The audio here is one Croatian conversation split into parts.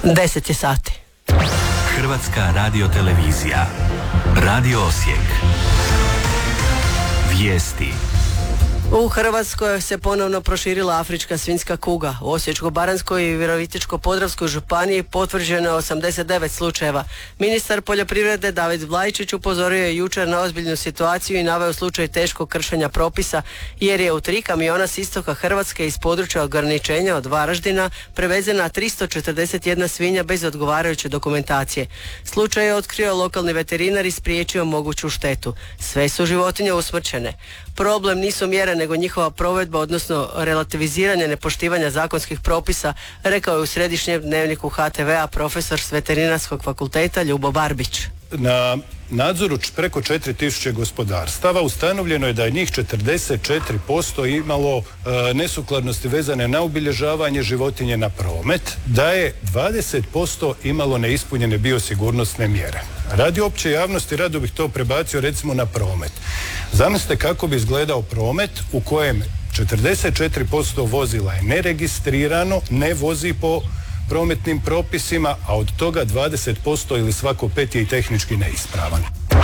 10 je sati. Hrvatska radiotelevizija. Radio Osijek. Vijesti. U Hrvatskoj se ponovno proširila afrička svinjska kuga. U Osječko-baranjskoj i Virovitičko-podravskoj županiji potvrđeno je 89 slučajeva. Ministar poljoprivrede David Vlajčić upozorio je jučer na ozbiljnu situaciju i naveo slučaj teškog kršenja propisa jer je u 3 kamiona s istoka Hrvatske iz područja ograničenja od Varaždina prevezena 341 svinja bez odgovarajuće dokumentacije. Slučaj je otkrio lokalni veterinar i spriječio moguću štetu. Sve su životinje usmrćene. Problem nisu mjere nego njihova provedba, odnosno relativiziranje nepoštivanja zakonskih propisa, rekao je u središnjem dnevniku HTV-a profesor s Veterinarskog fakulteta Ljubo Barbić. Na nadzoru preko 4000 gospodarstava ustanovljeno je da je njih 44% imalo nesukladnosti vezane na obilježavanje životinje na promet, da je 20% imalo neispunjene biosigurnosne mjere. Radi opće javnosti rado bih to prebacio recimo na promet. Zamislite kako bi izgledao promet u kojem 44% vozila je neregistrirano, ne vozi po prometnim propisima, a od toga 20% ili svako 5 je i tehnički neispravan.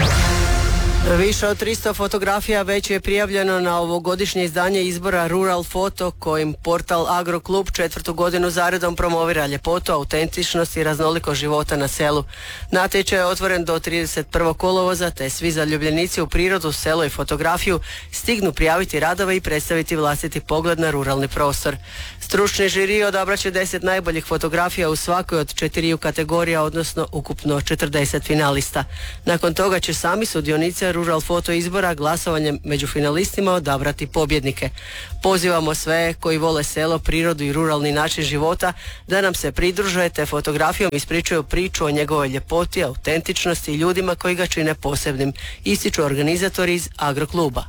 Više od 300 fotografija već je prijavljeno na ovogodišnje izdanje izbora Rural Foto, kojim portal Agroklub 4. godinu zaredom promovira ljepotu, autentičnost i raznolikost života na selu. Natječaj je otvoren do 31. kolovoza, te svi zaljubljenici u prirodu, selo i fotografiju stignu prijaviti radove i predstaviti vlastiti pogled na ruralni prostor. Stručni žiri odabrat će 10 najboljih fotografija u svakoj od 4 kategorija, odnosno ukupno 40 finalista. Nakon toga će sami sudionici Rural Foto izbora glasovanjem među finalistima odabrati pobjednike. Pozivamo sve koji vole selo, prirodu i ruralni način života da nam se pridruže te fotografijom ispričaju priču o njegovoj ljepoti, autentičnosti i ljudima koji ga čine posebnim, ističu organizatori iz Agrokluba.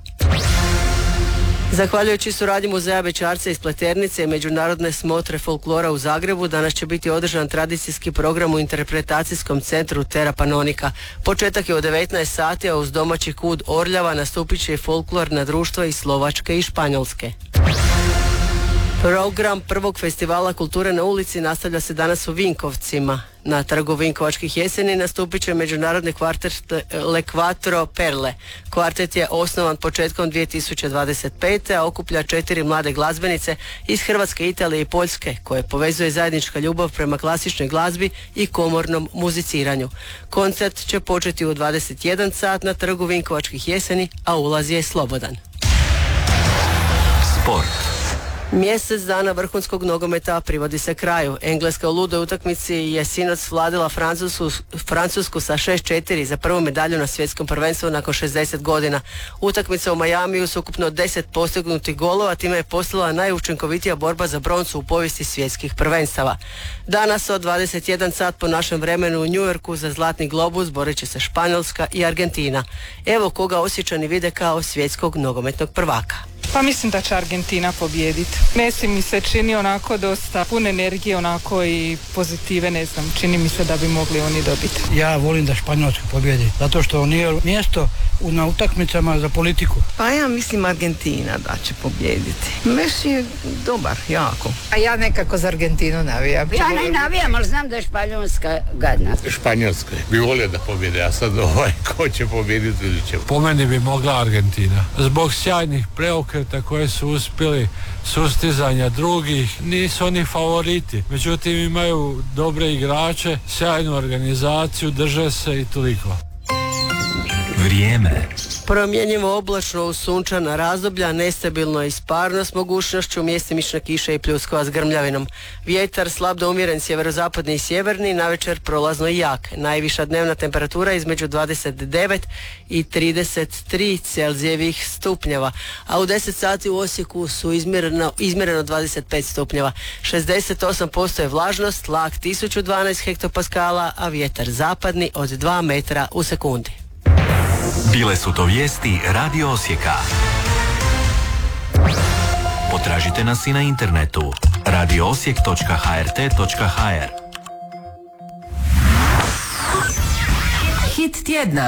Zahvaljujući suradnji Muzeja Bećarca iz Pleternice i Međunarodne smotre folklora u Zagrebu, danas će biti održan tradicijski program u interpretacijskom centru Terra Panonika. Početak je u 19 sati, a uz domaći kud Orljava nastupit će i folklorna društva iz Slovačke i Španjolske. Program prvog festivala kulture na ulici nastavlja se danas u Vinkovcima. Na trgu Vinkovačkih jeseni nastupit će međunarodni kvartet Le Quattro Perle. Kvartet je osnovan početkom 2025. a okuplja 4 mlade glazbenice iz Hrvatske, Italije i Poljske, koje povezuje zajednička ljubav prema klasičnoj glazbi i komornom muziciranju. Koncert će početi u 21 sat na trgu Vinkovačkih jeseni, a ulaz je slobodan. Sport. Mjesec dana vrhunskog nogometa privodi se kraju. Engleska u ludoj utakmici je sinoć vladila Francusku sa 6-4 za prvu medalju na svjetskom prvenstvu nakon 60 godina. Utakmica u Majamiju s ukupno 10 postignutih golova, time je postala najučinkovitija borba za broncu u povijesti svjetskih prvenstava. Danas od 21 sat po našem vremenu u New Yorku za Zlatni globus borit će se Španjolska i Argentina. Evo koga Osječani vide kao svjetskog nogometnog prvaka. Pa mislim da će Argentina pobijediti. Messi mi se čini onako dosta pun energije, onako i pozitive, ne znam, čini mi se da bi mogli oni dobiti. Ja volim da Španjolska pobjedi, zato što nije mjesto na utakmicama za politiku. Pa ja mislim Argentina da će pobijediti. Messi je dobar, jako. A ja nekako za Argentinu navijam. Ja ne navijam, ali znam da je Španjolska gadna. Španjolska bi volio da pobjede, a sad ko će pobjediti ili će. Po meni bi mogla Argentina. Zbog sjajnih preokreta koje su uspjeli, sustizanja drugih, nisu oni favoriti. Međutim, imaju dobre igrače, sjajnu organizaciju, drže se i toliko. Vrijeme. Promjenjivo oblačno uz sunčana razdoblja, nestabilno i sparno s mogućnošću mjestimične kiše i pljuskova s grmljavinom. Vjetar slab do umjeren sjeverozapad i sjeverni, navečer prolazno i jak. Najviša dnevna temperatura između 29 i 33 Celzijevih stupnjeva, a u 10 sati u Osijeku su izmjereno 25 stupnjeva. 68% je vlažnost, tlak 1012 hektopaskala, a vjetar zapadni od 2 metra u sekundi. Bile su to vijesti Radio Osijeka. Potražite nas i na internetu radioosijek.hrt.hr. Hit tjedna.